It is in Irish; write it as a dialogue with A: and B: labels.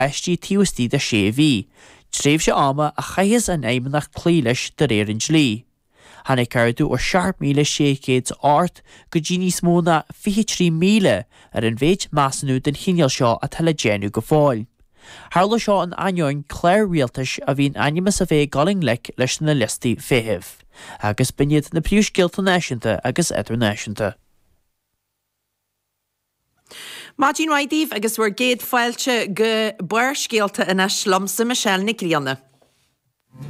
A: eistí tíostí de séví. Tréf se ama a chaias an éimenach clíleis de réir in slí. Hanna ceirú ó 6,600 ort go ddíní smóna 23,000 ar an bhéid measanú den chineal seo a telegénú go fáil. Harla seo an aineoin Claire Rialtas a bhín animas a bheith galing leis na listí féhih. Agus biniad na príoscilta náisiúnta agus idirnáisiúnta.
B: Máidín Waidíh agus bhar géad fáilte go buir scéalta ina slumsa Michelle Niclianna.